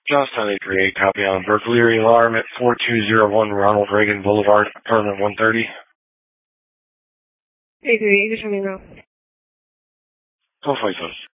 Johnstown 838, copy on Burglary alarm at 4201 Ronald Reagan Boulevard, apartment 130. 838, just let me know. 1247.